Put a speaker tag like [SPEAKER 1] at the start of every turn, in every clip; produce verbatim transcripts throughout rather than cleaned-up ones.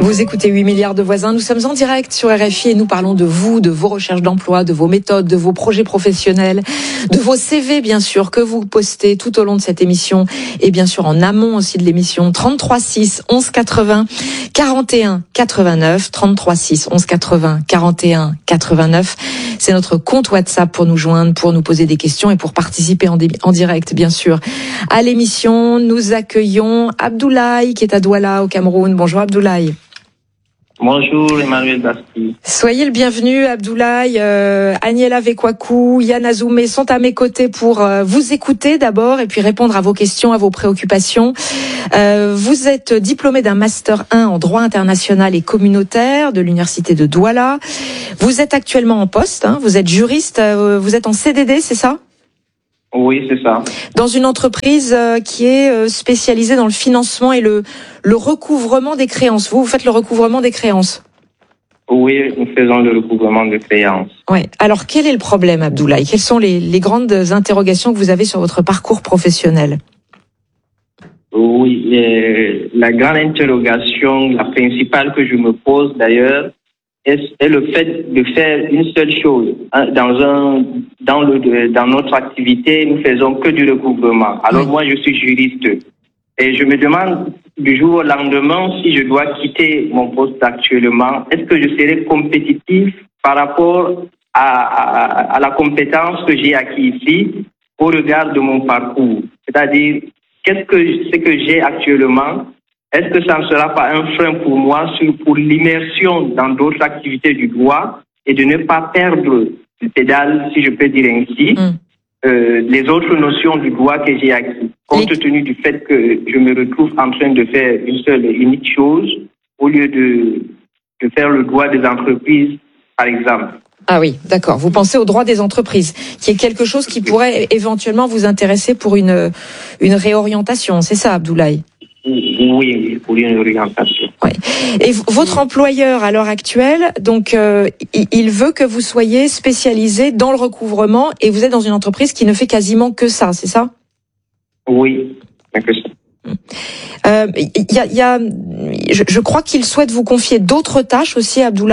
[SPEAKER 1] Vous écoutez huit milliards de voisins, nous sommes en direct sur R F I et nous parlons de vous, de vos recherches d'emploi, de vos méthodes, de vos projets professionnels, de vos C V bien sûr que vous postez tout au long de cette émission et bien sûr en amont aussi de l'émission. Trente-trois six onze quatre-vingts quarante et un quatre-vingt-neuf, trente-trois six onze quatre-vingts quarante et un quatre-vingt-neuf. C'est notre compte WhatsApp pour nous joindre, pour nous poser des questions et pour participer en, dé- en direct bien sûr à l'émission. Nous accueillons Abdoulaye qui est à Douala au Cameroun. Bonjour Abdoulaye.
[SPEAKER 2] Bonjour Emmanuel Basti.
[SPEAKER 1] Soyez le bienvenu Abdoulaye. Euh, Aniela Vekwaku, Yann Azoumé sont à mes côtés pour euh, vous écouter d'abord et puis répondre à vos questions, à vos préoccupations. Euh, vous êtes diplômé d'un master un en droit international et communautaire de l'université de Douala. Vous êtes actuellement en poste, hein, vous êtes juriste, euh, vous êtes en C D D, c'est ça ?
[SPEAKER 2] Oui, c'est ça.
[SPEAKER 1] Dans une entreprise euh, qui est euh, spécialisée dans le financement et le, le recouvrement des créances. Vous, vous faites le recouvrement des créances ?
[SPEAKER 2] Oui, nous faisons le recouvrement de créances.
[SPEAKER 1] Ouais. Alors, quel est le problème, Abdoulaye ? Quelles sont les, les grandes interrogations que vous avez sur votre parcours professionnel ?
[SPEAKER 2] Oui, euh, la grande interrogation, la principale que je me pose d'ailleurs, est, est le fait de faire une seule chose. Dans un, dans le, dans notre activité, nous faisons que du recouvrement. Alors oui. Moi, je suis juriste et je me demande du jour au lendemain si je dois quitter mon poste actuellement, est-ce que je serai compétitif par rapport à, à, à la compétence que j'ai acquis ici au regard de mon parcours. C'est-à-dire, qu'est-ce que ce que j'ai actuellement? Est-ce que ça ne sera pas un frein pour moi sur, pour l'immersion dans d'autres activités du droit et de ne pas perdre le pédale, si je peux dire ainsi, mm. euh, les autres notions du droit que j'ai acquis, compte et... tenu du fait que je me retrouve en train de faire une seule et unique chose au lieu de, de faire le droit des entreprises, par exemple.
[SPEAKER 1] Ah oui, d'accord. Vous pensez au droit des entreprises, qui est quelque chose qui pourrait éventuellement vous intéresser pour une, une réorientation, c'est ça, Abdoulaye ?
[SPEAKER 2] Oui, pour une orientation.
[SPEAKER 1] Ouais. Et v- votre employeur à l'heure actuelle, donc, euh, il, il veut que vous soyez spécialisé dans le recouvrement et vous êtes dans une entreprise qui ne fait quasiment que ça, c'est ça ?
[SPEAKER 2] Oui, que ça.
[SPEAKER 1] Euh, y a, y a, je, je crois qu'il souhaite vous confier d'autres tâches aussi, Abdoulaye ?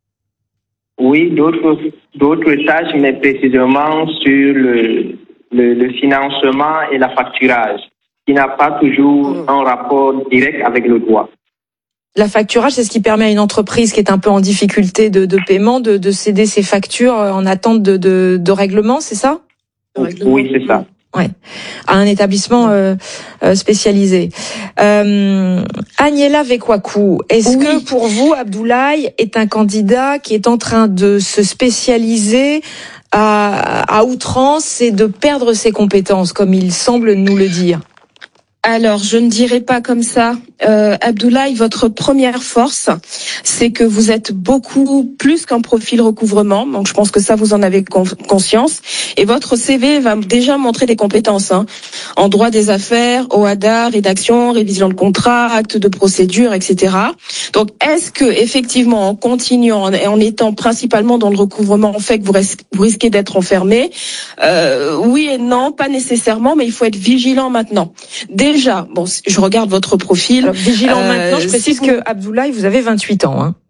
[SPEAKER 2] Oui, d'autres, d'autres tâches, mais précisément sur le, le, le financement et la facturage, qui n'a pas toujours un rapport direct avec le droit.
[SPEAKER 1] La facturage, c'est ce qui permet à une entreprise qui est un peu en difficulté de, de paiement de, de céder ses factures en attente de, de, de règlement, c'est ça ?
[SPEAKER 2] Oui, c'est ça.
[SPEAKER 1] Ouais, à un établissement euh, euh, spécialisé. Euh, Aniela Vekwaku, est-ce oui. que pour vous, Abdoulaye est un candidat qui est en train de se spécialiser à, à outrance et de perdre ses compétences, comme il semble nous le dire ?
[SPEAKER 3] Alors, je ne dirais pas comme ça. Euh, Abdoulaye, votre première force, c'est que vous êtes beaucoup plus qu'un profil recouvrement. Donc, je pense que ça, vous en avez conscience. Et votre C V va déjà montrer des compétences hein, en droit des affaires, O A D A, rédaction, révision de contrat, acte de procédure, et cetera. Donc, est-ce que effectivement, en continuant et en étant principalement dans le recouvrement, en fait, que vous, ris- vous risquez d'être enfermé ? euh, Oui et non, pas nécessairement, mais il faut être vigilant maintenant. Déjà, bon, je regarde votre profil.
[SPEAKER 1] Alors, vigilant euh, maintenant, je précise si vous... que Abdoulaye, vous avez vingt-huit ans. Hein.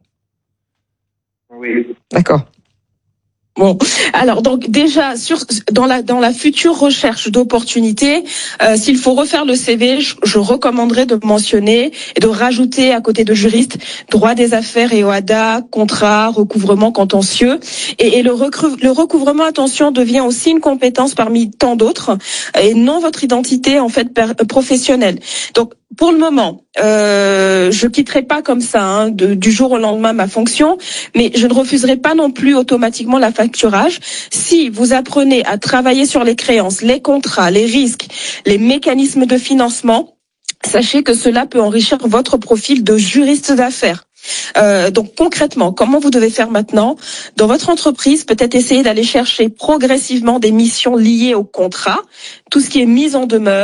[SPEAKER 2] Oui.
[SPEAKER 1] D'accord.
[SPEAKER 3] Bon, alors donc déjà sur dans la dans la future recherche d'opportunités, euh, s'il faut refaire le C V, je, je recommanderais de mentionner et de rajouter à côté de juriste droit des affaires et O A D A, contrat, recouvrement contentieux et, et le, recru, le recouvrement attention devient aussi une compétence parmi tant d'autres et non votre identité en fait per, professionnelle. Donc pour le moment, euh, je quitterai pas comme ça hein, de, du jour au lendemain ma fonction, mais je ne refuserai pas non plus automatiquement la facturage. Si vous apprenez à travailler sur les créances, les contrats, les risques, les mécanismes de financement, sachez que cela peut enrichir votre profil de juriste d'affaires. Euh, donc concrètement, comment vous devez faire maintenant ? Dans votre entreprise, peut-être essayer d'aller chercher progressivement des missions liées au contrat, tout ce qui est mise en demeure,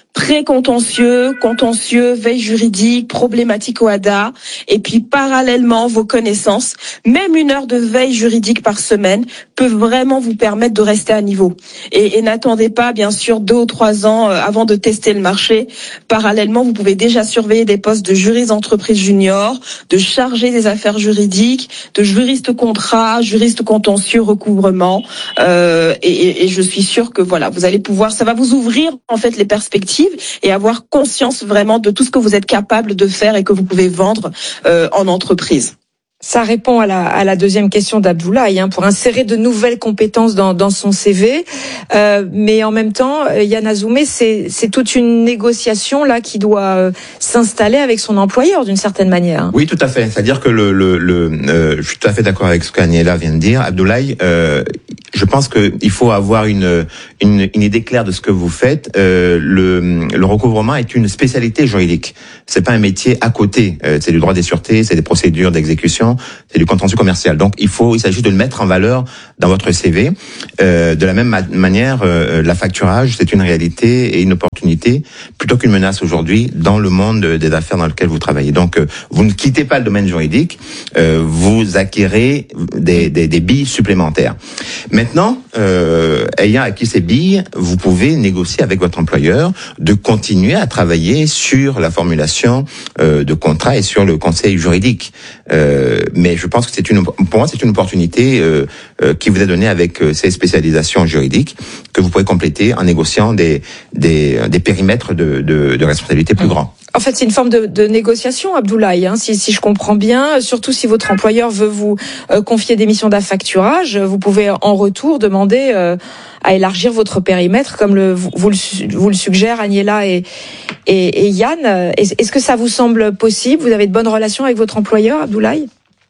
[SPEAKER 3] pré-contentieux, contentieux, veille juridique, problématique O A D A, et puis parallèlement vos connaissances, même une heure de veille juridique par semaine peuvent vraiment vous permettre de rester à niveau. Et, et n'attendez pas, bien sûr, deux ou trois ans euh, avant de tester le marché. Parallèlement, vous pouvez déjà surveiller des postes de juriste d'entreprise junior, de chargé des affaires juridiques, de juriste contrat, juriste contentieux, recouvrement. Euh, et, et, et je suis sûre que voilà, vous allez pouvoir, ça va vous ouvrir en fait les perspectives et avoir conscience vraiment de tout ce que vous êtes capable de faire et que vous pouvez vendre euh, en entreprise.
[SPEAKER 1] Ça répond à la, à la deuxième question d'Abdoulaye, hein, pour insérer de nouvelles compétences dans, dans son C V. Euh, mais en même temps, Yann Azoumé, c'est, c'est toute une négociation là qui doit euh, s'installer avec son employeur d'une certaine manière.
[SPEAKER 4] Oui, tout à fait. C'est-à-dire que le, le, le euh, je suis tout à fait d'accord avec ce qu'Aniela vient de dire. Abdoulaye, euh, je pense qu'il faut avoir une, une, une idée claire de ce que vous faites. Euh, le, le recouvrement est une spécialité juridique. C'est pas un métier à côté. Euh, c'est du droit des sûretés, c'est des procédures d'exécution, c'est du contentieux commercial. Donc, il faut, il s'agit de le mettre en valeur dans votre C V. Euh, de la même ma- manière, euh, l'affacturage, c'est une réalité et une opportunité plutôt qu'une menace aujourd'hui dans le monde des affaires dans lequel vous travaillez. Donc, euh, vous ne quittez pas le domaine juridique, euh, vous acquérez des, des, des billes supplémentaires. Maintenant, euh, ayant acquis ces billes, vous pouvez négocier avec votre employeur de continuer à travailler sur la formulation euh, de contrats et sur le conseil juridique. Euh, mais je pense que c'est une, pour moi, c'est une opportunité euh, euh, qui vous est donnée avec euh, ces spécialisations juridiques que vous pouvez compléter en négociant des des, des périmètres de, de, de responsabilité plus grands.
[SPEAKER 1] En fait, c'est une forme de, de négociation, Abdoulaye, hein, si, si je comprends bien. Surtout si votre employeur veut vous euh, confier des missions d'affacturage, vous pouvez en retour demander euh, à élargir votre périmètre, comme le, vous, vous, le, vous le suggèrent Aniela et, et, et Yann. Est, est-ce que ça vous semble possible? Vous avez de bonnes relations avec votre employeur, Abdoulaye?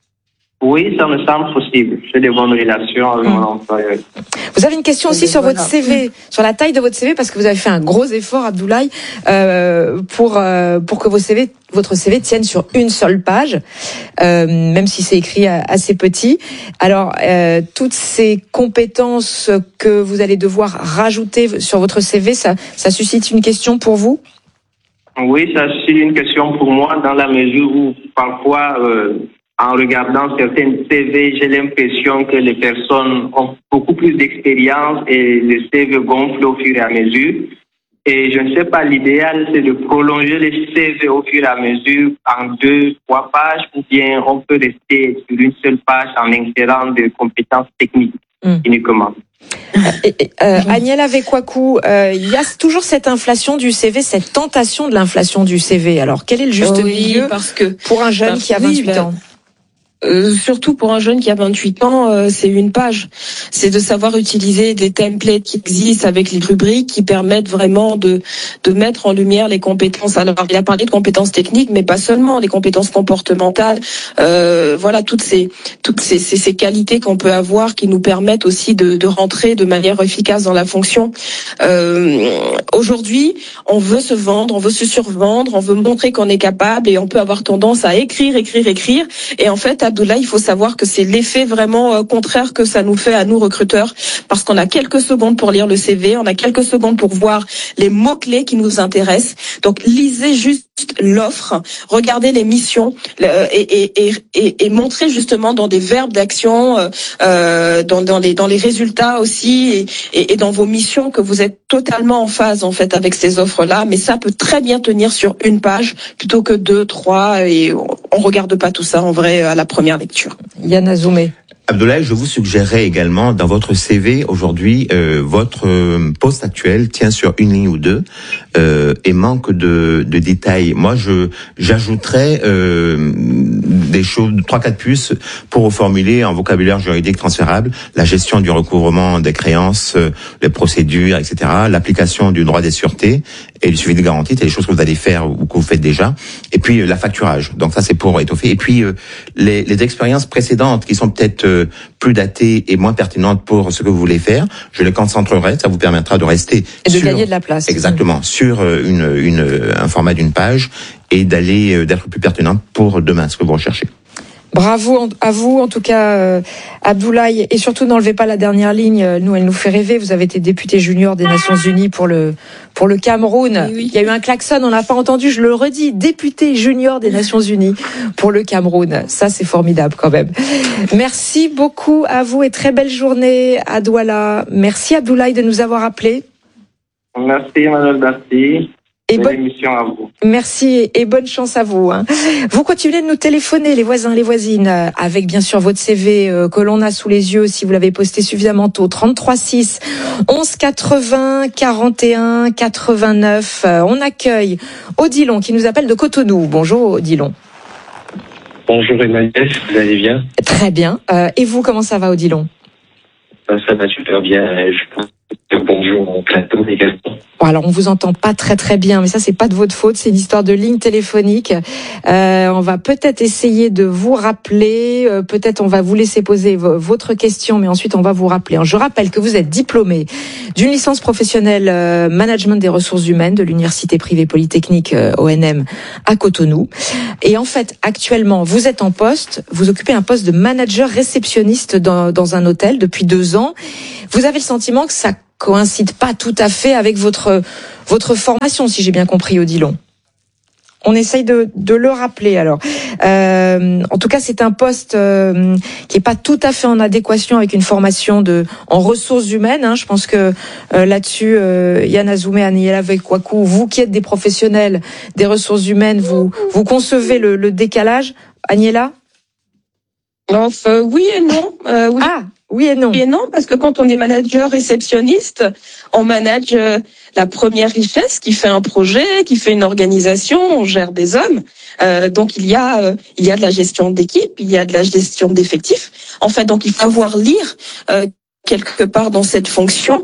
[SPEAKER 2] Oui, ça me semble possible. J'ai de bonnes relations avec mmh. mon employeur.
[SPEAKER 1] Vous avez une question aussi sur voilà. votre C V, sur la taille de votre C V, parce que vous avez fait un gros effort, Abdoulaye, euh, pour euh, pour que vos C V, votre C V tienne sur une seule page, euh, même si c'est écrit assez petit. Alors, euh, toutes ces compétences que vous allez devoir rajouter sur votre C V, ça, ça suscite une question pour vous?
[SPEAKER 2] Oui, ça suscite une question pour moi, dans la mesure où parfois... Euh, En regardant certains C V, j'ai l'impression que les personnes ont beaucoup plus d'expérience et le C V gonfle au fur et à mesure. Et je ne sais pas, l'idéal, c'est de prolonger les C V au fur et à mesure en deux, trois pages, ou bien on peut rester sur une seule page en insérant des compétences techniques mmh. uniquement.
[SPEAKER 1] Euh, euh, Aniela Vekwaku, euh, il y a toujours cette inflation du C V, cette tentation de l'inflation du C V. Alors, quel est le juste
[SPEAKER 3] oui,
[SPEAKER 1] milieu
[SPEAKER 3] parce que,
[SPEAKER 1] pour un jeune qui a vingt-huit
[SPEAKER 3] oui, ben...
[SPEAKER 1] ans?
[SPEAKER 3] Euh, surtout pour un jeune qui a vingt-huit ans, euh, c'est une page. C'est de savoir utiliser des templates qui existent avec les rubriques qui permettent vraiment de de mettre en lumière les compétences. Alors, il a parlé de compétences techniques, mais pas seulement, les compétences comportementales. Euh, voilà, toutes ces toutes ces, ces, ces qualités qu'on peut avoir qui nous permettent aussi de, de rentrer de manière efficace dans la fonction. Euh, aujourd'hui, on veut se vendre, on veut se survendre, on veut montrer qu'on est capable et on peut avoir tendance à écrire, écrire, écrire. Et en fait, Abdoulaye, il faut savoir que c'est l'effet vraiment euh, contraire que ça nous fait à nous recruteurs, parce qu'on a quelques secondes pour lire le C V, on a quelques secondes pour voir les mots-clés qui nous intéressent. Donc, lisez juste l'offre, regardez les missions euh, et, et, et, et, et montrez justement dans des verbes d'action, euh, dans, dans, les, dans les résultats aussi et, et, et dans vos missions que vous êtes totalement en phase en fait avec ces offres-là. Mais ça peut très bien tenir sur une page plutôt que deux, trois, et on, on regarde pas tout ça en vrai à la première lecture.
[SPEAKER 1] Yann Azoumé.
[SPEAKER 4] Abdoulaye, je vous suggérerais également dans votre C V aujourd'hui, euh, votre euh, poste actuel tient sur une ligne ou deux euh, et manque de, de détails. Moi, je j'ajouterais euh, des choses, trois quatre puces pour reformuler en vocabulaire juridique transférable la gestion du recouvrement des créances, euh, les procédures, et cetera, l'application du droit des sûretés et le suivi de garantie, c'est des choses que vous allez faire ou que vous faites déjà. Et puis euh, la facturage. Donc ça, c'est pour étoffer. Et puis euh, les, les expériences précédentes qui sont peut-être euh, plus datées et moins pertinentes pour ce que vous voulez faire, je les concentrerai. Ça vous permettra de rester
[SPEAKER 1] et de
[SPEAKER 4] sur,
[SPEAKER 1] gagner de la place.
[SPEAKER 4] Exactement, sur une, une un format d'une page et d'aller d'être plus pertinente pour demain, ce que vous recherchez.
[SPEAKER 1] Bravo à vous, en tout cas, euh, Abdoulaye, et surtout n'enlevez pas la dernière ligne. Nous, elle nous fait rêver. Vous avez été député junior des Nations Unies pour le pour le Cameroun.
[SPEAKER 3] Oui, oui.
[SPEAKER 1] Il y a eu un klaxon, on n'a pas entendu. Je le redis, député junior des Nations Unies pour le Cameroun. Ça, c'est formidable quand même. Merci beaucoup à vous et très belle journée à Douala. Merci Abdoulaye de nous avoir appelés.
[SPEAKER 2] Merci, Madame Darty.
[SPEAKER 1] Et bonne
[SPEAKER 2] émission à vous.
[SPEAKER 1] Merci et bonne chance à vous. Hein. Vous continuez de nous téléphoner, les voisins, les voisines, avec bien sûr votre C V euh, que l'on a sous les yeux si vous l'avez posté suffisamment tôt. trente-trois six, onze quatre-vingts, quarante et un, quatre-vingt-neuf. Euh, on accueille Odilon qui nous appelle de Cotonou. Bonjour Odilon.
[SPEAKER 5] Bonjour Emmanuel, vous allez bien?
[SPEAKER 1] Très bien. Euh, et vous, comment ça va Odilon?
[SPEAKER 5] Ça, ça va super bien. Je pense que bonjour au plateau également.
[SPEAKER 1] Bon, alors on vous entend pas très très bien, mais ça c'est pas de votre faute, c'est une histoire de ligne téléphonique. Euh, on va peut-être essayer de vous rappeler, euh, peut-être on va vous laisser poser v- votre question, mais ensuite on va vous rappeler. Alors, je rappelle que vous êtes diplômé d'une licence professionnelle euh, management des ressources humaines de l'université privée polytechnique euh, O N M à Cotonou, et en fait actuellement vous êtes en poste, vous occupez un poste de manager réceptionniste dans, dans un hôtel depuis deux ans. Vous avez le sentiment que ça coïncide pas tout à fait avec votre votre formation, si j'ai bien compris, Odilon. On essaye de, de le rappeler alors. Euh, en tout cas, c'est un poste euh, qui est pas tout à fait en adéquation avec une formation de en ressources humaines. Hein. Je pense que euh, là-dessus, euh, Yann Azoumé, Aniela Veikwaku, vous qui êtes des professionnels des ressources humaines, vous vous concevez le, le décalage, Aniela?
[SPEAKER 3] Enfin, oui et non. Euh, oui.
[SPEAKER 1] Ah. Oui et non.
[SPEAKER 3] Oui et non, parce que quand on est manager réceptionniste, on manage euh, la première richesse qui fait un projet, qui fait une organisation, on gère des hommes. Euh, donc il y a euh, il y a de la gestion d'équipe, il y a de la gestion d'effectifs. En fait, donc il faut avoir lire euh, quelque part dans cette fonction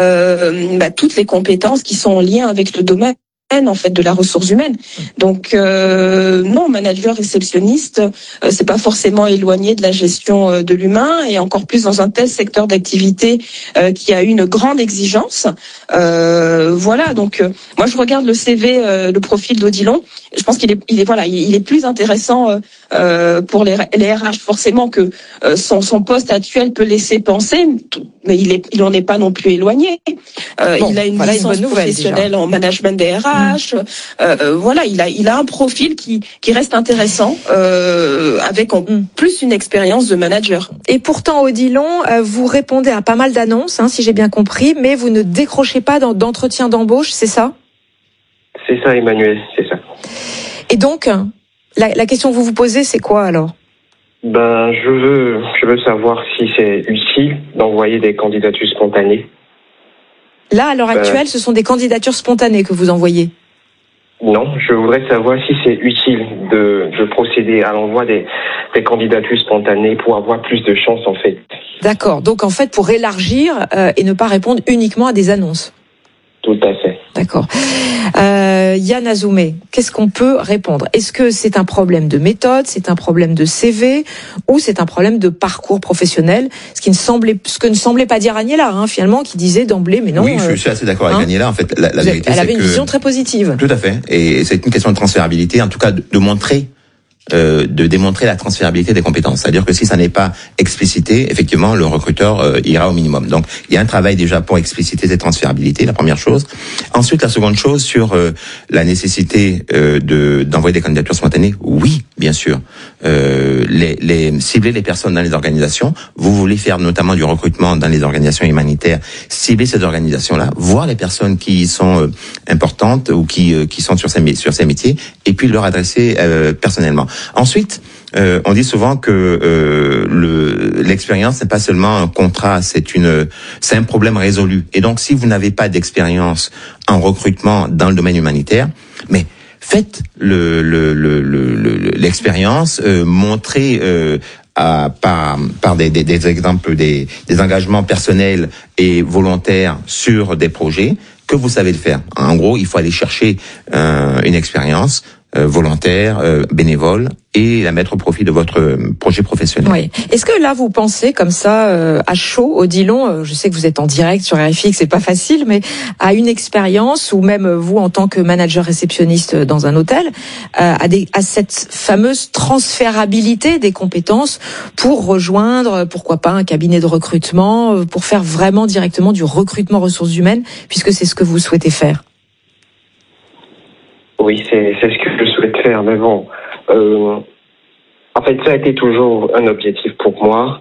[SPEAKER 3] euh, bah, toutes les compétences qui sont en lien avec le domaine en fait de la ressource humaine. Donc euh, non, manager réceptionniste, euh, c'est pas forcément éloigné de la gestion euh, de l'humain, et encore plus dans un tel secteur d'activité euh, qui a une grande exigence. Euh, voilà, donc euh, moi je regarde le C V, euh, le profil d'Odilon. Je pense qu'il est, il est voilà, il est plus intéressant euh, euh, pour les, les R H forcément que euh, son, son poste actuel peut laisser penser, mais il est, il en est pas non plus éloigné. Euh,
[SPEAKER 1] Bon,
[SPEAKER 3] il a une
[SPEAKER 1] voilà
[SPEAKER 3] licence
[SPEAKER 1] une bonne nouvelle,
[SPEAKER 3] professionnelle
[SPEAKER 1] déjà.
[SPEAKER 3] en management des R H. Mmh. Euh, voilà, il a, il a un profil qui, qui reste intéressant, euh, avec en mmh. plus une expérience de manager.
[SPEAKER 1] Et pourtant, Odilon, euh, vous répondez à pas mal d'annonces, hein, si j'ai bien compris, mais vous ne décrochez pas dans, d'entretien d'embauche, c'est ça?
[SPEAKER 5] C'est ça, Emmanuel, c'est ça.
[SPEAKER 1] Et donc, la, la question que vous vous posez, c'est quoi alors?
[SPEAKER 5] Ben, je veux, je veux savoir si c'est utile d'envoyer des candidatures spontanées.
[SPEAKER 1] Là, à l'heure
[SPEAKER 5] ben,
[SPEAKER 1] actuelle, ce sont des candidatures spontanées que vous envoyez?
[SPEAKER 5] Non, je voudrais savoir si c'est utile de, de procéder à l'envoi des, des candidatures spontanées pour avoir plus de chance, en fait.
[SPEAKER 1] D'accord. Donc, en fait, pour élargir euh, et ne pas répondre uniquement à des annonces.
[SPEAKER 5] Tout à fait.
[SPEAKER 1] D'accord. Euh, Yann Azoumé, qu'est-ce qu'on peut répondre? Est-ce que c'est un problème de méthode, c'est un problème de C V, ou c'est un problème de parcours professionnel? Ce qui ne semblait, ce que ne semblait pas dire Aniela, hein, finalement, qui disait d'emblée, mais non.
[SPEAKER 4] Oui, je
[SPEAKER 1] euh,
[SPEAKER 4] suis assez d'accord avec
[SPEAKER 1] hein,
[SPEAKER 4] Aniela. En fait, la, la
[SPEAKER 1] avez,
[SPEAKER 4] vérité,
[SPEAKER 1] elle
[SPEAKER 4] c'est
[SPEAKER 1] avait une
[SPEAKER 4] que,
[SPEAKER 1] vision très positive.
[SPEAKER 4] Tout à fait. Et c'est une question de transférabilité, en tout cas de, de montrer. Euh, de démontrer la transférabilité des compétences. C'est-à-dire que si ça n'est pas explicité, effectivement, le recruteur euh, ira au minimum. Donc, il y a un travail déjà pour expliciter cette transférabilité, la première chose. Ensuite, la seconde chose, sur euh, la nécessité euh, de d'envoyer des candidatures spontanées, oui, bien sûr. Euh, les, les cibler les personnes dans les organisations. Vous voulez faire notamment du recrutement dans les organisations humanitaires, cibler ces organisations-là, voir les personnes qui sont euh, importantes ou qui euh, qui sont sur ces sur ces métiers, et puis leur adresser euh, personnellement. Ensuite, euh, on dit souvent que euh, le, l'expérience n'est pas seulement un contrat, c'est une, c'est un problème résolu. Et donc, si vous n'avez pas d'expérience en recrutement dans le domaine humanitaire, mais faites le, le, le, le, l'expérience, euh, montrez euh, à, par, par des, des, des exemples, des, des engagements personnels et volontaires sur des projets que vous savez le faire. En gros, il faut aller chercher euh, une expérience. euh, volontaire, euh, bénévole, et la mettre au profit de votre projet professionnel.
[SPEAKER 1] Oui. Est-ce que là vous pensez comme ça euh, à chaud, Odilon, euh, je sais que vous êtes en direct sur R F I, que c'est pas facile, mais à une expérience ou même vous en tant que manager réceptionniste dans un hôtel, euh, à, des, à cette fameuse transférabilité des compétences pour rejoindre, pourquoi pas, un cabinet de recrutement, pour faire vraiment directement du recrutement ressources humaines, puisque c'est ce que vous souhaitez faire.
[SPEAKER 5] Oui, c'est c'est ce que je souhaite faire, mais bon. Euh, en fait, ça a été toujours un objectif pour moi,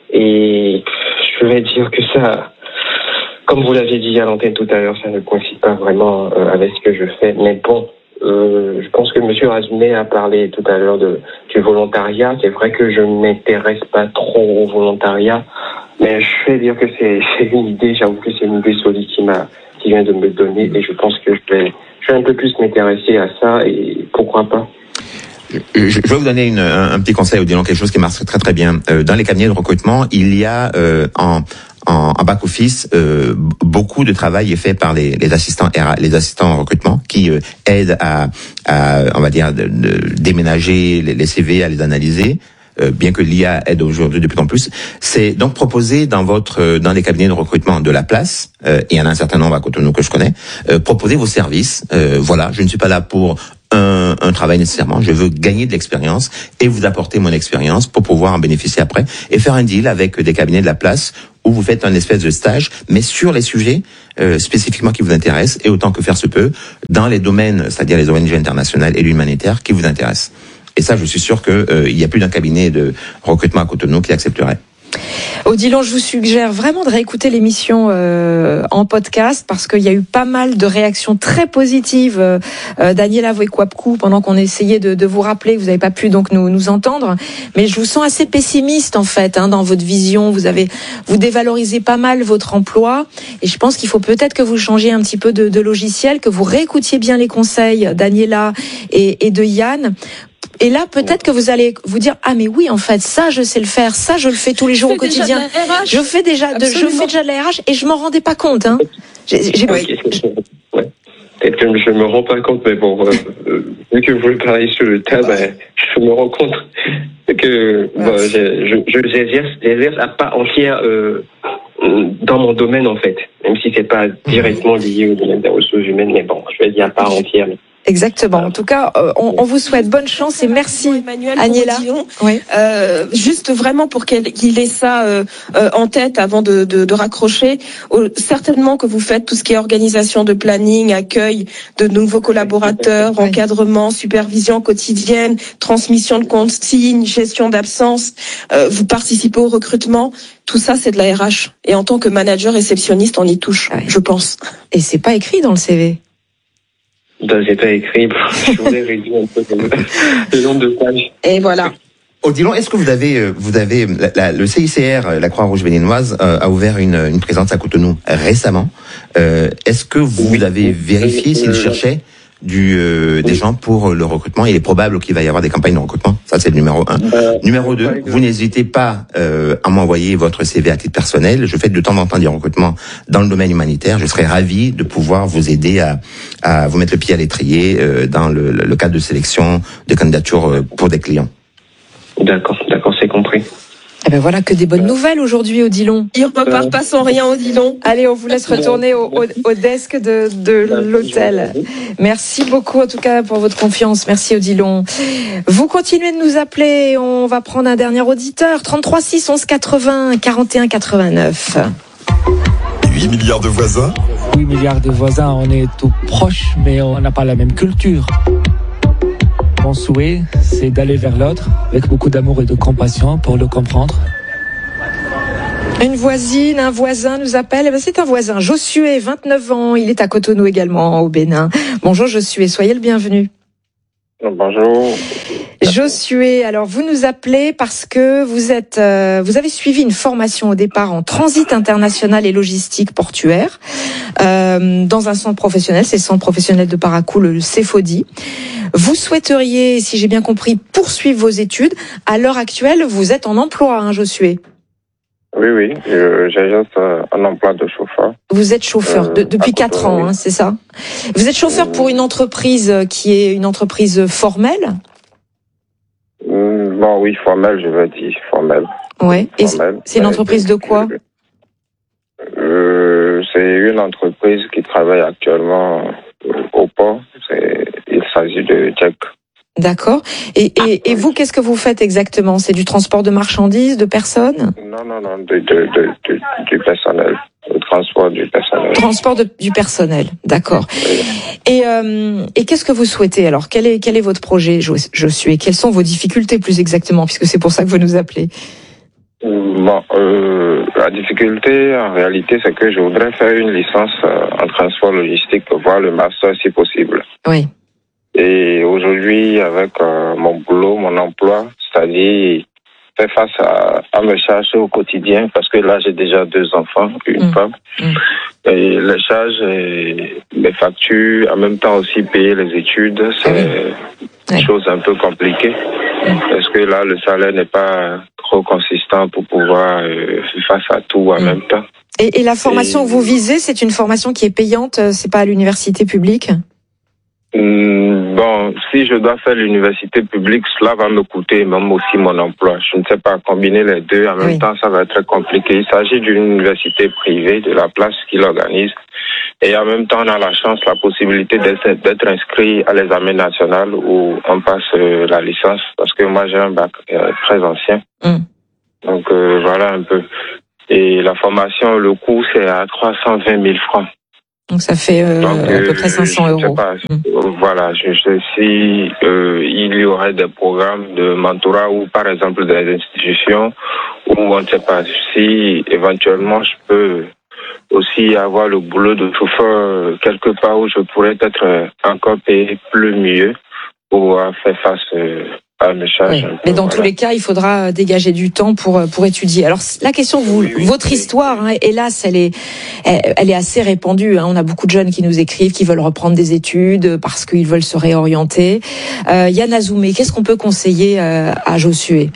[SPEAKER 5] et je vais dire que ça, comme vous l'avez dit à l'antenne tout à l'heure, ça ne coïncide pas vraiment euh, avec ce que je fais. Mais bon, euh, je pense que Monsieur Azumet a parlé tout à l'heure de du volontariat. C'est vrai que je ne m'intéresse pas trop au volontariat, mais je vais dire que c'est c'est une idée. J'avoue que c'est une idée solide qui m'a qui vient de me donner, et je pense que je vais je vais un peu plus m'intéresser à ça, et pourquoi pas.
[SPEAKER 4] Je, je vais vous donner une, un, un petit conseil, Odilon, quelque chose qui marche très très bien. Euh, dans les cabinets de recrutement, il y a euh, en, en, en back office euh, beaucoup de travail est fait par les, les assistants R A, les assistants en recrutement, qui euh, aident à, à, on va dire, de, de déménager les, les C V, à les analyser. Euh, bien que l'I A aide aujourd'hui de plus en plus, c'est donc proposer dans votre dans les cabinets de recrutement de la place, euh, et il y en a un certain nombre à Cotonou que je connais, euh, proposer vos services. Euh, voilà, je ne suis pas là pour un, un travail nécessairement, je veux gagner de l'expérience et vous apporter mon expérience pour pouvoir en bénéficier après et faire un deal avec des cabinets de la place où vous faites un espèce de stage, mais sur les sujets euh, spécifiquement qui vous intéressent, et autant que faire se peut, dans les domaines, c'est-à-dire les O N G internationales et l'humanitaire qui vous intéressent. Et ça, je suis sûr qu'il euh, n'y a plus d'un cabinet de recrutement à Cotonou qui accepterait.
[SPEAKER 1] Odilon, je vous suggère vraiment de réécouter l'émission euh, en podcast, parce qu'il y a eu pas mal de réactions très positives. Euh, Daniela Voekwapku, pendant qu'on essayait de, de vous rappeler, vous n'avez pas pu donc nous, nous entendre, mais je vous sens assez pessimiste en fait hein, dans votre vision. Vous avez, vous dévalorisez pas mal votre emploi, et je pense qu'il faut peut-être que vous changiez un petit peu de, de logiciel, que vous réécoutiez bien les conseils Daniela et, et de Yann. Et là, peut-être que vous allez vous dire, ah mais oui, en fait, ça, je sais le faire, ça, je le fais tous les jours au quotidien. Je fais déjà, de, je fais déjà de la R H et je m'en rendais pas compte. Hein. J'ai, j'ai...
[SPEAKER 5] Okay. Ouais. Peut-être que je me rends pas compte, mais bon, euh, euh, vu que vous parlez sur le tas, ben, je me rends compte que bon, je, je, je j'exerce, j'exerce à part entière euh, dans mon domaine en fait, même si c'est pas directement lié au domaine des ressources humaines, mais bon, je vais dire à part entière. Mais...
[SPEAKER 1] Exactement. En tout cas, euh, on, on vous souhaite bonne chance et merci,
[SPEAKER 3] Emmanuel,
[SPEAKER 1] Agnella.
[SPEAKER 3] Oui. Euh, juste vraiment pour qu'il, qu'il ait ça euh, euh, en tête avant de, de, de raccrocher. Euh, certainement que vous faites tout ce qui est organisation de planning, accueil de nouveaux collaborateurs, oui. Encadrement, supervision quotidienne, transmission de consignes, gestion d'absence. Euh, vous participez au recrutement. Tout ça, c'est de la R H. Et en tant que manager réceptionniste, on y touche, oui. Je pense.
[SPEAKER 1] Et c'est pas écrit dans le C V.
[SPEAKER 5] Ben, c'est pas écrit. Je voulais réduire un peu le nombre de pages.
[SPEAKER 3] Et voilà.
[SPEAKER 4] Odilon, est-ce que vous avez, vous avez, la, la, le C I C R, la Croix-Rouge béninoise, euh, a ouvert une, une présence à Cotonou récemment. Euh, est-ce que vous oui. avez vérifié s'il cherchait du, euh, des gens pour le recrutement? Il est probable qu'il va y avoir des campagnes de recrutement. Ça, c'est le numéro un. Euh, numéro deux, vous n'hésitez pas euh, à m'envoyer votre C V à titre personnel. Je fais de temps en temps des recrutements dans le domaine humanitaire. Je serais ravi de pouvoir vous aider à, à vous mettre le pied à l'étrier euh, dans le, le cadre de sélection de candidatures pour des clients.
[SPEAKER 5] D'accord, d'accord, c'est compris.
[SPEAKER 1] Eh ben voilà, que des bonnes nouvelles aujourd'hui, Odilon.
[SPEAKER 3] Il repart pas sans rien, Odilon.
[SPEAKER 1] Allez, on vous laisse retourner au, au, au desk de, de l'hôtel. Merci beaucoup, en tout cas, pour votre confiance. Merci, Odilon. Vous continuez de nous appeler. On va prendre un dernier auditeur. trente-trois six onze quatre-vingts quarante et un quatre-vingt-neuf.
[SPEAKER 6] huit milliards de voisins.
[SPEAKER 7] huit milliards de voisins, on est tout proches, mais on n'a pas la même culture. Mon souhait, c'est d'aller vers l'autre avec beaucoup d'amour et de compassion pour le comprendre.
[SPEAKER 1] Une voisine, un voisin nous appelle. Eh ben, c'est un voisin, Josué, vingt-neuf ans. Il est à Cotonou également, au Bénin. Bonjour Josué, soyez le bienvenu.
[SPEAKER 5] Bonjour.
[SPEAKER 1] Josué, alors vous nous appelez parce que vous êtes, euh, vous avez suivi une formation au départ en transit international et logistique portuaire euh, dans un centre professionnel, c'est le centre professionnel de Parakou, le C F O D I. Vous souhaiteriez, si j'ai bien compris, poursuivre vos études. À l'heure actuelle, vous êtes en emploi, hein, Josué?
[SPEAKER 5] Oui, oui, je, j'ai juste un emploi de chauffeur.
[SPEAKER 1] Vous êtes chauffeur
[SPEAKER 5] euh,
[SPEAKER 1] de, depuis quatre ans, hein, c'est ça? Vous êtes chauffeur pour une entreprise qui est une entreprise formelle?
[SPEAKER 5] Bon, oui, formelle, je veux dire, formelle.
[SPEAKER 1] Ouais. Et
[SPEAKER 5] formelle.
[SPEAKER 1] c'est une entreprise de quoi?
[SPEAKER 5] euh, C'est une entreprise qui travaille actuellement au port. C'est, il s'agit de Jack.
[SPEAKER 1] D'accord. Et, et, et vous, qu'est-ce que vous faites exactement? C'est du transport de marchandises, de personnes?
[SPEAKER 5] Non, non, non, de, de, de, de, du personnel. Le transport du personnel.
[SPEAKER 1] Transport de, du personnel, d'accord. Et, euh, et qu'est-ce que vous souhaitez alors? Quel est, quel est votre projet, Josué? Et quelles sont vos difficultés plus exactement, puisque c'est pour ça que vous nous appelez?
[SPEAKER 5] Bon, euh, la difficulté en réalité, c'est que je voudrais faire une licence en transport logistique, voire le master si possible.
[SPEAKER 1] Oui.
[SPEAKER 5] Et aujourd'hui, avec euh, mon boulot, mon emploi, c'est-à-dire faire face à, à me chercher au quotidien, parce que là, j'ai déjà deux enfants, une mmh. femme. Mmh. Et les charges, et les factures, en même temps aussi payer les études, c'est oui. une chose un peu compliquée. Mmh. Parce que là, le salaire n'est pas trop consistant pour pouvoir euh, faire face à tout en mmh. même temps.
[SPEAKER 1] Et, et la formation et... que vous visez, c'est une formation qui est payante, c'est pas à l'université publique?
[SPEAKER 5] Bon, si je dois faire l'université publique, cela va me coûter même aussi mon emploi. Je ne sais pas combiner les deux. En même oui. temps, ça va être très compliqué. Il s'agit d'une université privée de la place qui l'organise. Et en même temps, on a la chance, la possibilité d'être, d'être inscrit à l'examen national où on passe euh, la licence. Parce que moi, j'ai un bac euh, très ancien. Mm. Donc, euh, voilà un peu. Et la formation, le coût, c'est à trois cent vingt mille francs.
[SPEAKER 1] Donc ça fait euh, Donc, euh, à peu près cinq cents euros.
[SPEAKER 5] Pas,
[SPEAKER 1] mmh.
[SPEAKER 5] Voilà, je sais si euh, il y aurait des programmes de mentorat ou par exemple des institutions où on ne sait pas si éventuellement je peux aussi avoir le boulot de chauffeur quelque part où je pourrais être encore payé plus mieux pour faire face euh, à mes charges.
[SPEAKER 1] Oui. Mais dans voilà. tous les cas, il faudra dégager du temps pour pour étudier. Alors la question, vous, oui, oui, votre oui. histoire, hein, hélas, elle est elle, elle est assez répandue. Hein. On a beaucoup de jeunes qui nous écrivent, qui veulent reprendre des études parce qu'ils veulent se réorienter. Euh, Yann Azoumé, qu'est-ce qu'on peut conseiller euh, à Josué?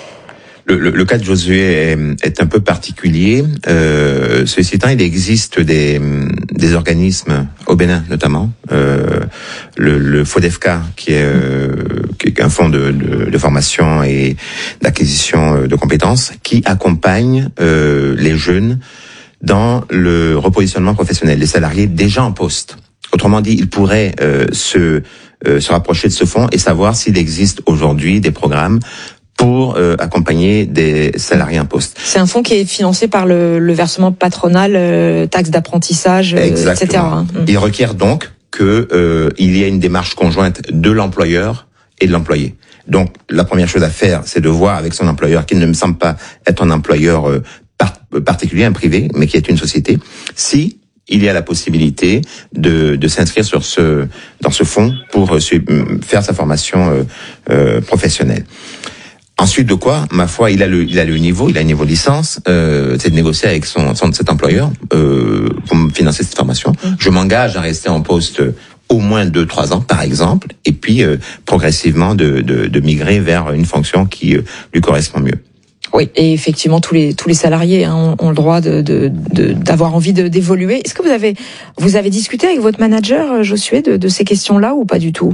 [SPEAKER 4] Le, le, le cas de Josué est, est un peu particulier. Euh, ceci étant, il existe des, des organismes au Bénin, notamment euh, le, le FODEFCA, qui est, euh, qui est un fonds de, de, de formation et d'acquisition de compétences, qui accompagne euh, les jeunes dans le repositionnement professionnel, les salariés déjà en poste. Autrement dit, ils pourraient euh, se, euh, se rapprocher de ce fonds et savoir s'il existe aujourd'hui des programmes pour euh, accompagner des salariés en poste.
[SPEAKER 1] C'est un fonds qui est financé par le, le versement patronal, euh, taxe d'apprentissage, euh, et cetera.
[SPEAKER 4] Il requiert donc que euh, il y ait une démarche conjointe de l'employeur et de l'employé. Donc la première chose à faire, c'est de voir avec son employeur, qui ne me semble pas être un employeur euh, par, particulier, un privé, mais qui est une société, si il y a la possibilité de, de s'inscrire sur ce dans ce fonds pour euh, faire sa formation euh, euh, professionnelle. Ensuite de quoi, ma foi, il a le, il a le niveau, il a un niveau licence, euh, c'est de négocier avec son, son cet employeur euh, pour me financer cette formation. Mmh. Je m'engage à rester en poste au moins deux, trois ans, par exemple, et puis euh, progressivement de, de, de migrer vers une fonction qui euh, lui correspond mieux.
[SPEAKER 1] Oui, et effectivement, tous les tous les salariés hein, ont, ont le droit de, de, de d'avoir envie de d'évoluer. Est-ce que vous avez vous avez discuté avec votre manager, Josué, de, de ces questions-là ou pas du tout?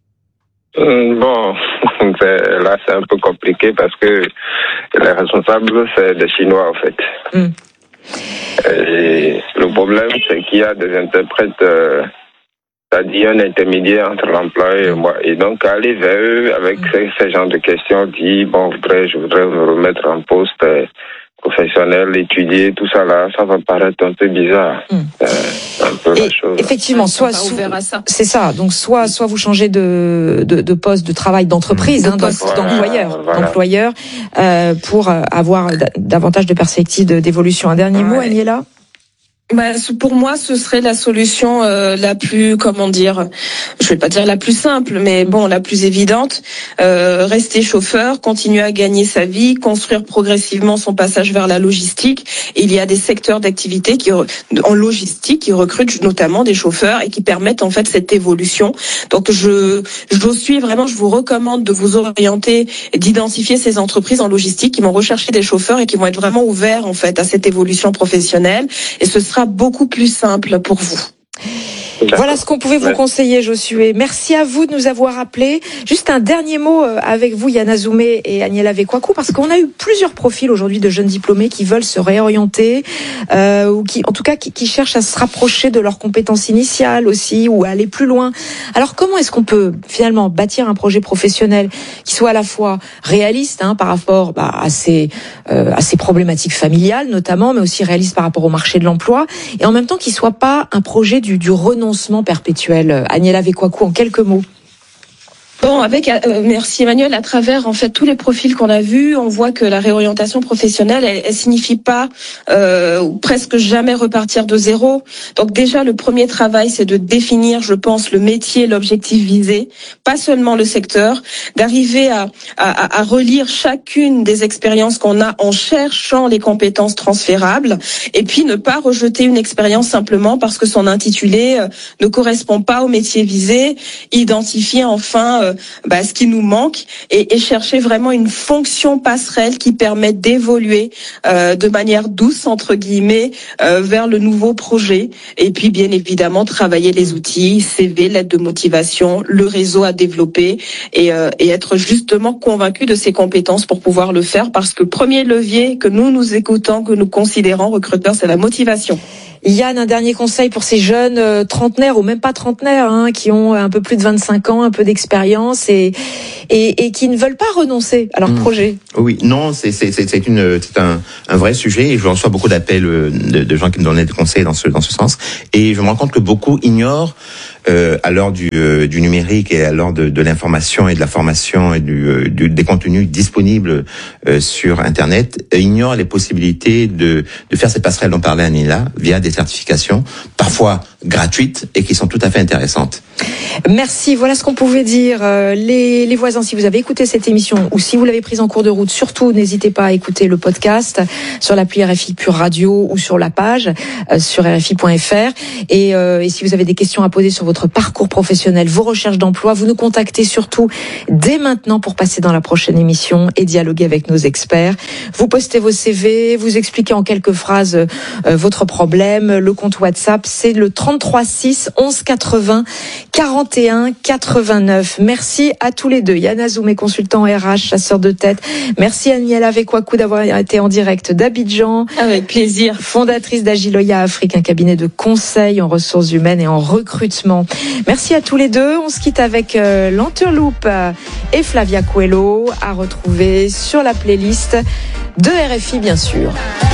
[SPEAKER 5] euh, Bon. Là, c'est un peu compliqué parce que les responsables, c'est des Chinois, en fait. Mm. Et le problème, c'est qu'il y a des interprètes, euh, c'est-à-dire un intermédiaire entre l'employé et moi. Et donc, aller vers eux avec mm. ces, ces genres de questions, dire, bon, je voudrais, je voudrais me remettre en poste euh, professionnel, étudier, tout ça là, ça va paraître un peu bizarre. Mm. Euh, un peu
[SPEAKER 1] et
[SPEAKER 5] la chose.
[SPEAKER 1] Effectivement, soit, soit c'est ça. Donc, soit, soit vous changez de, de, de poste, de travail, d'entreprise, mmh. hein, poste voilà, d'employeur, voilà. d'employeur, euh, pour avoir davantage de perspectives d'évolution. Un dernier ouais. mot, Agnella?
[SPEAKER 3] Bah, pour moi, ce serait la solution euh, la plus, comment dire, je vais pas dire la plus simple, mais bon, la plus évidente. Euh, rester chauffeur, continuer à gagner sa vie, construire progressivement son passage vers la logistique. Et il y a des secteurs d'activité qui, en logistique, qui recrutent notamment des chauffeurs et qui permettent en fait cette évolution. Donc, je, je suis vraiment, je vous recommande de vous orienter et d'identifier ces entreprises en logistique qui vont rechercher des chauffeurs et qui vont être vraiment ouverts en fait à cette évolution professionnelle. Et ce sera beaucoup plus simple pour vous.
[SPEAKER 1] Voilà ce qu'on pouvait vous conseiller, Josué. Merci à vous de nous avoir appelés. Juste un dernier mot avec vous, Yana Zoumé et Aniela Vekwaku, parce qu'on a eu plusieurs profils aujourd'hui de jeunes diplômés qui veulent se réorienter, euh, ou qui, en tout cas, qui, qui cherchent à se rapprocher de leurs compétences initiales aussi, ou à aller plus loin. Alors, comment est-ce qu'on peut finalement bâtir un projet professionnel qui soit à la fois réaliste, hein, par rapport bah, à ces euh, à ces problématiques familiales notamment, mais aussi réaliste par rapport au marché de l'emploi, et en même temps qui soit pas un projet du, du renoncement perpétuel. Aniela Vekwaku, en quelques mots.
[SPEAKER 3] Bon, avec euh, merci Emmanuel. À travers en fait tous les profils qu'on a vus, on voit que la réorientation professionnelle, elle, elle signifie pas euh, ou presque jamais repartir de zéro. Donc déjà, le premier travail, c'est de définir, je pense, le métier, l'objectif visé, pas seulement le secteur, d'arriver à, à, à relire chacune des expériences qu'on a en cherchant les compétences transférables, et puis ne pas rejeter une expérience simplement parce que son intitulé euh, ne correspond pas au métier visé. Identifier enfin euh, Bah, ce qui nous manque et, et chercher vraiment une fonction passerelle qui permet d'évoluer euh, de manière douce entre guillemets euh, vers le nouveau projet, et puis bien évidemment travailler les outils, C V, lettre de motivation, le réseau à développer et, euh, et être justement convaincu de ses compétences pour pouvoir le faire, parce que le premier levier que nous nous écoutons, que nous considérons recruteurs, c'est la motivation.
[SPEAKER 1] Yann, un dernier conseil pour ces jeunes euh, trentenaires ou même pas trentenaires, hein, qui ont un peu plus de vingt-cinq ans, un peu d'expérience et, et, et qui ne veulent pas renoncer à leur mmh. projet.
[SPEAKER 4] Oui, non, c'est, c'est, c'est, c'est, une, c'est un, un vrai sujet et je reçois beaucoup d'appels de, de gens qui me donnaient des conseils dans ce, dans ce sens. Et je me rends compte que beaucoup ignorent euh, à l'heure du, euh, du numérique et à l'heure de, de l'information et de la formation et du, euh, du, des contenus disponibles euh, sur Internet, ignorent les possibilités de, de faire cette passerelle dont parlait Aniela via des certifications, parfois gratuites et qui sont tout à fait intéressantes.
[SPEAKER 1] Merci, voilà ce qu'on pouvait dire. Les, les voisins, si vous avez écouté cette émission ou si vous l'avez prise en cours de route, surtout n'hésitez pas à écouter le podcast sur l'appli R F I Pure Radio ou sur la page euh, sur R F I point F R. Et, euh, et si vous avez des questions à poser sur votre parcours professionnel, vos recherches d'emploi, vous nous contactez surtout dès maintenant pour passer dans la prochaine émission et dialoguer avec nos experts. Vous postez vos C V, vous expliquez en quelques phrases euh, votre problème. Le compte WhatsApp, c'est le trente-trois six onze quatre-vingts quarante et un quatre-vingt-neuf. Merci à tous les deux. Yana Zoumé, consultant R H, chasseur de tête. Merci Aniela Vekwaku d'avoir été en direct d'Abidjan.
[SPEAKER 3] Avec plaisir.
[SPEAKER 1] Fondatrice d'Agiloya Afrique, un cabinet de conseil en ressources humaines et en recrutement. Merci à tous les deux. On se quitte avec euh, l'Anterloupe et Flavia Coelho à retrouver sur la playlist de R F I, bien sûr.